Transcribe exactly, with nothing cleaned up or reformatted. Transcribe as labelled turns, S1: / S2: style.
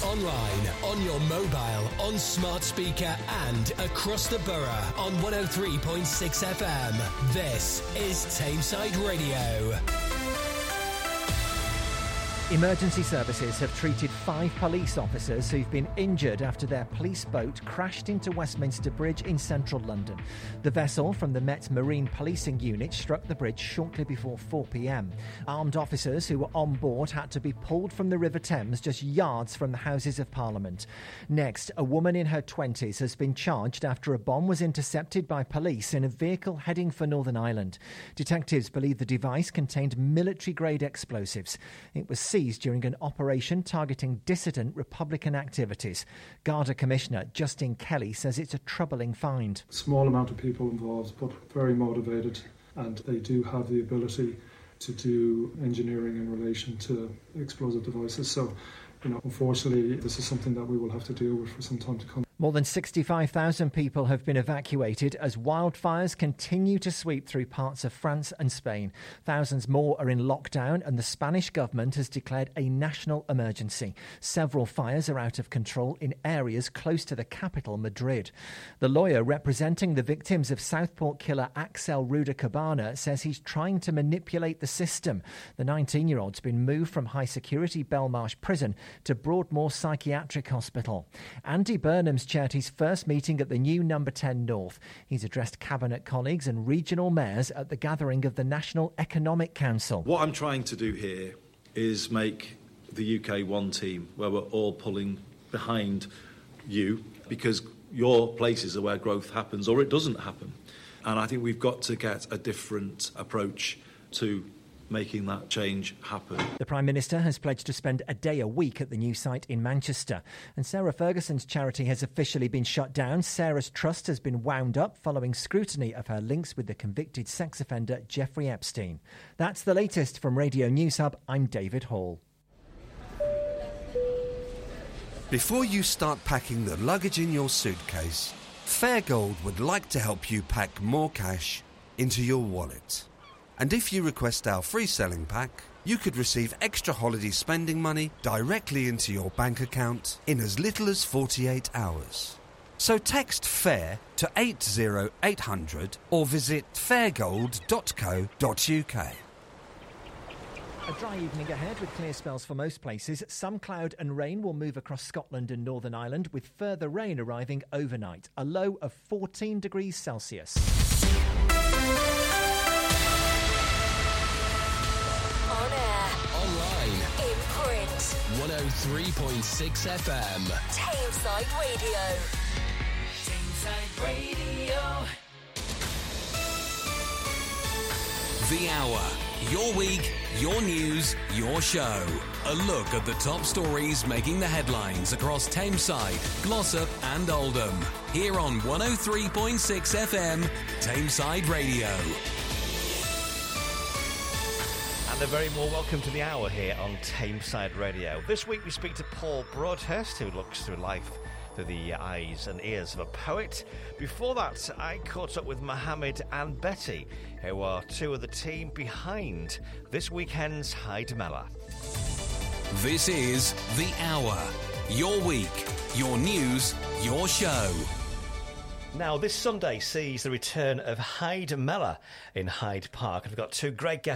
S1: online, on your mobile, on smart speaker and across the borough on one oh three point six F M. This is Tameside Radio.
S2: Emergency services have treated five police officers who've been injured after their police boat crashed into Westminster Bridge in central London. The vessel from the Met Marine Policing Unit struck the bridge shortly before four p.m. Armed officers who were on board had to be pulled from the River Thames just yards from the Houses of Parliament. Next, a woman in her twenties has been charged after a bomb was intercepted by police in a vehicle heading for Northern Ireland. Detectives believe the device contained military-grade explosives. It was seized during an operation targeting dissident Republican activities. Garda Commissioner Justin Kelly says it's a troubling find.
S3: Small amount of people involved, but very motivated, and they do have the ability to do engineering in relation to explosive devices. So, you know, unfortunately, this is something that we will have to deal with for some time to come.
S2: More than sixty-five thousand people have been evacuated as wildfires continue to sweep through parts of France and Spain. Thousands more are in lockdown and the Spanish government has declared a national emergency. Several fires are out of control in areas close to the capital, Madrid. The lawyer representing the victims of Southport killer Axel Ruda Cabana says he's trying to manipulate the system. The nineteen-year-old's been moved from high-security Belmarsh prison to Broadmoor Psychiatric Hospital. Andy Burnham's chaired his first meeting at the new Number ten North. He's addressed cabinet colleagues and regional mayors at the gathering of the National Economic Council.
S4: What I'm trying to do here is make the U K one team, where we're all pulling behind you, because your places are where growth happens or it doesn't happen. And I think we've got to get a different approach to making that change happen.
S2: The Prime Minister has pledged to spend a day a week at the new site in Manchester. And Sarah Ferguson's charity has officially been shut down. Sarah's trust has been wound up following scrutiny of her links with the convicted sex offender Jeffrey Epstein. That's the latest from Radio News Hub. I'm David Hall.
S5: Before you start packing the luggage in your suitcase, Fairgold would like to help you pack more cash into your wallet. And if you request our free selling pack, you could receive extra holiday spending money directly into your bank account in as little as forty-eight hours. So text FAIR to eight zero eight hundred or visit fairgold dot co dot uk.
S2: A dry evening ahead with clear spells for most places. Some cloud and rain will move across Scotland and Northern Ireland, with further rain arriving overnight. A low of fourteen degrees Celsius.
S1: one oh three point six F M.
S6: Tameside Radio.
S1: Tameside Radio.
S7: The Hour. Your week, your news, your show. A look at the top stories making the headlines across Tameside, Glossop and Oldham. Here on one oh three point six F M, Tameside Radio.
S8: And a very warm welcome to The Hour here on Tameside Radio. This week we speak to Paul Broadhurst, who looks through life through the eyes and ears of a poet. Before that, I caught up with Mohammed and Betty, who are two of the team behind this weekend's Hyde Mellah.
S7: This is The Hour. Your week, your news, your show.
S8: Now, this Sunday sees the return of Hyde Mellah in Hyde Park. And we've got two great guests